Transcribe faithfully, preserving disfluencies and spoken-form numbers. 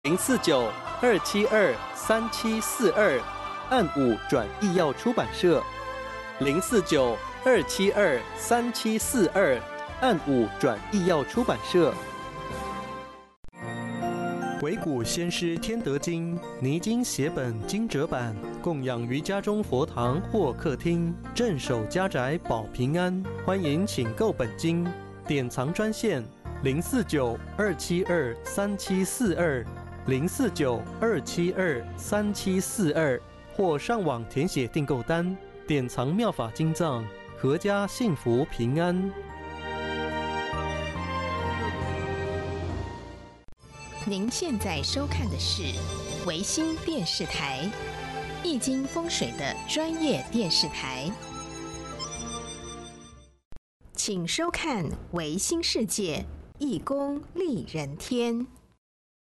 零四九二七二三七四二，案五转译药出版社。零四九二七二三七四二，案五转译药出版社。维谷先师天德经泥经写本经折版，供养于家中佛堂或客厅，镇守家宅保平安。欢迎请购本经，典藏专线零四九二七二三七四二。零四九二七二三七四二，或上网填写订购单，典藏妙法经藏，阖家幸福平安。 您现在收看的是维新电视台，易经风水的专业电视台，请收看维新世界，易公利人天。